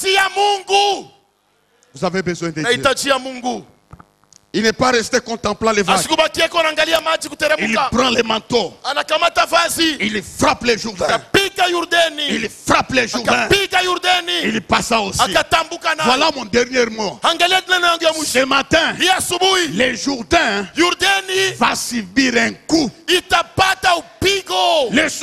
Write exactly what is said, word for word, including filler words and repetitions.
Vous avez besoin de Dieu. Nahitaji Mungu. Il n'est pas resté contemplant les vagues. Asikubakie kuangalia maji Il kuteremka. prend les manteaux. Anakamata vazi. Il frappe les Jourdains. Akapiga Yordani. Il frappe les Jourdains. Akapiga Yordani. Il passa aussi. Akatambuka nayo. Voilà mon dernier mot. Angalia tena yangu ya mwisho. Ce matin, Hii asubuhi les Jourdains Yordani va subir un coup. itapata upigo. Les